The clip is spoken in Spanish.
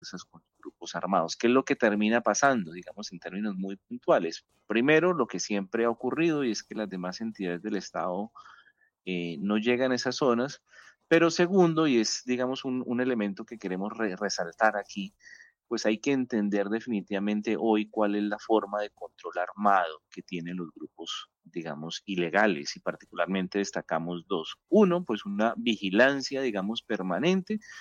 fuerzas con grupos armados. ¿Qué es lo que termina pasando, digamos, en términos muy puntuales? Primero, lo que siempre ha ocurrido y es que las demás entidades del Estado no llegan a esas zonas, pero segundo, y es, digamos, un elemento que queremos resaltar aquí, pues hay que entender definitivamente hoy cuál es la forma de control armado que tienen los grupos, digamos, ilegales, y particularmente destacamos dos. Uno, pues una vigilancia, digamos, permanente